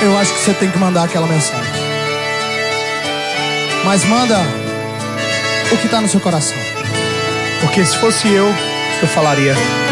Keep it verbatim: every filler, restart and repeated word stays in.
eu acho que você tem que mandar aquela mensagem. Mas manda o que tá no seu coração. Porque se fosse eu, eu falaria: